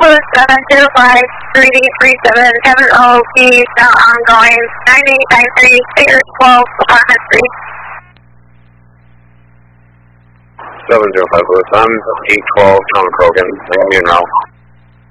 Code 705-3D37, Kevin O. P. Now ongoing, 9893, Figure 12, Apartment Street. 705 Lewis, I'm 812 Tom Krogan, leaving me in route.